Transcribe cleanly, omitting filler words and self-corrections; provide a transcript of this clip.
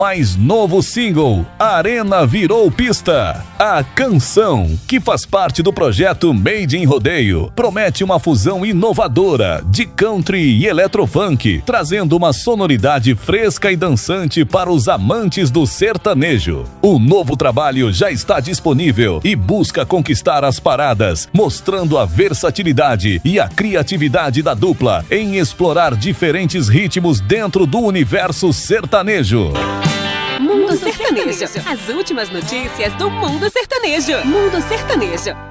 Mais novo single, Arena Virou Pista. A canção, que faz parte do projeto Made in Rodeio, promete uma fusão inovadora de country e eletrofunk, trazendo uma sonoridade fresca e dançante para os amantes do sertanejo. O novo trabalho já está disponível e busca conquistar as paradas, mostrando a versatilidade e a criatividade da dupla em explorar diferentes ritmos dentro do universo sertanejo. Mundo Sertanejo. As últimas notícias do Mundo Sertanejo. Mundo Sertanejo.